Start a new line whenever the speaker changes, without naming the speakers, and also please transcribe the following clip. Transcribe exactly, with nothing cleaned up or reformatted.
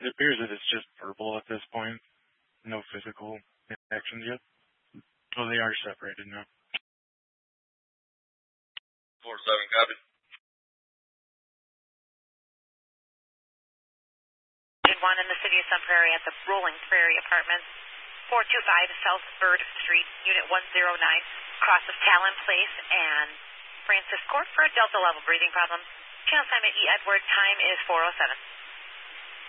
It appears that it's just verbal at this point. No physical actions yet. Oh, they are separated now.
four seven, copy.
one in the city of Sun Prairie at the Rolling Prairie Apartments, four two five South third Street, Unit one oh nine, cross of Talon Place and Francis Court for a Delta level breathing problem. Channel assignment E. Edward, time is four oh seven.